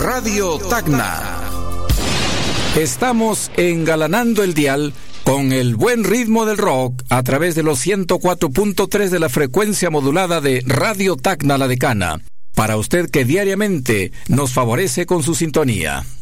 Radio Tacna. Estamos engalanando el dial con el buen ritmo del rock a través de los 104.3 de la frecuencia modulada de Radio Tacna La Decana, para usted que diariamente nos favorece con su sintonía.